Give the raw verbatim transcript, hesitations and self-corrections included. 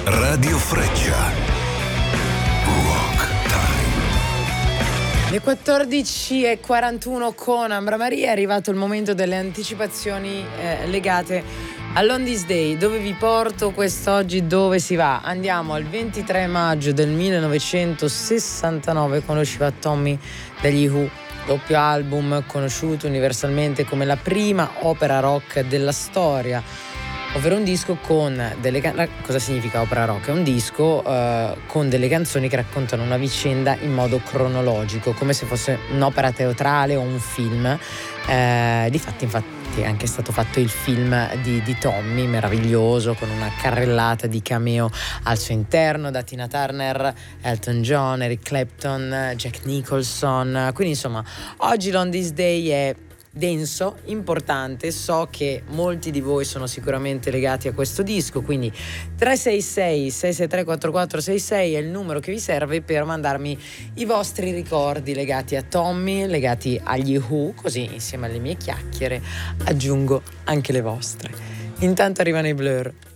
Radio Freccia. Rock Time. Le quattordici e quarantuno con Ambra Maria è arrivato il momento delle anticipazioni eh, legate all'On This Day. Dove vi porto quest'oggi? Dove si va? Andiamo al ventitré maggio del millenovecentosessantanove, quando usciva Tommy degli Who, doppio album conosciuto universalmente come la prima opera rock della storia, ovvero un disco con delle can- cosa significa opera rock? È un disco uh, con delle canzoni che raccontano una vicenda in modo cronologico, come se fosse un'opera teatrale o un film. Eh, difatti, infatti, è anche stato fatto il film di, di Tommy, meraviglioso, con una carrellata di cameo al suo interno, da Tina Turner, Elton John, Eric Clapton, Jack Nicholson. Quindi insomma, oggi l'On This Day è denso, importante. So che molti di voi sono sicuramente legati a questo disco, quindi tre sei sei sei sei tre quattro quattro sei sei è il numero che vi serve per mandarmi i vostri ricordi legati a Tommy, legati agli Who, così insieme alle mie chiacchiere aggiungo anche le vostre. Intanto arrivano i Blur.